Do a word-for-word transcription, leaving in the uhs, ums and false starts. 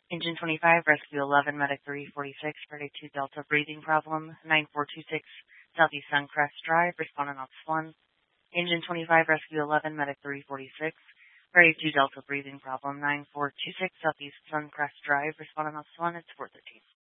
Engine twenty-five, Rescue eleven, Medic three forty-six, Friday two Delta, breathing problem, nine four two six, Southeast Suncrest Drive, responding Ops one. Engine twenty-five, Rescue eleven, Medic three forty-six, Friday two Delta, breathing problem, nine four two six, Southeast Suncrest Drive, responding Ops one, it's four thirteen.